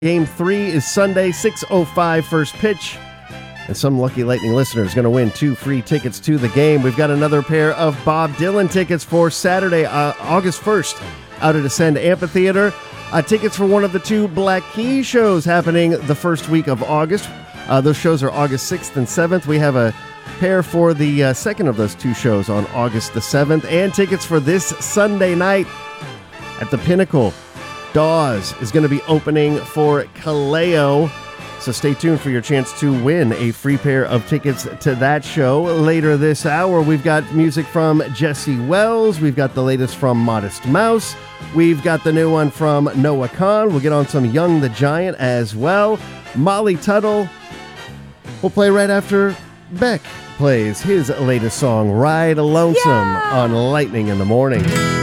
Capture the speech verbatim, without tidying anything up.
Game three is Sunday, six oh five first pitch. And some lucky Lightning listener is going to win two free tickets to the game. We've got another pair of Bob Dylan tickets for Saturday, uh, August first, out at Ascend Amphitheater. Uh, tickets for one of the two Black Keys shows happening the first week of August. Uh, those shows are August sixth and seventh. We have a pair for the uh, second of those two shows on August the seventh. And tickets for this Sunday night at the Pinnacle. Dawes is going to be opening for Kaleo. So stay tuned for your chance to win a free pair of tickets to that show. Later this hour, we've got music from Jesse Wells. We've got the latest from Modest Mouse. We've got the new one from Noah Kahan. We'll get on some Young the Giant as well. Molly Tuttle will play right after Beck plays his latest song, Ride Lonesome, yeah! on Lightning in the Morning.